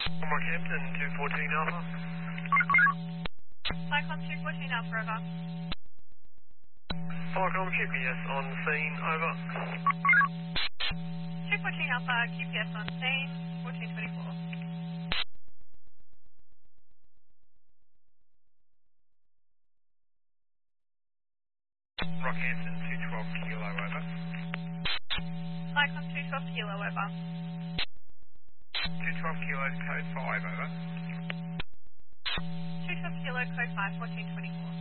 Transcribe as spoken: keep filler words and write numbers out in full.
Rockhampton, two fourteen Alpha. Cyclone two fourteen Alpha, over. Falcon Q P S on scene, over. two fourteen Alpha, Q P S on scene, fourteen twenty-four. Rockhampton, two twelve Kilo, over. Cyclone two twelve Kilo, over. two twelve Kilo, code five, over. two twelve Kilo, code five, fourteen twenty-four.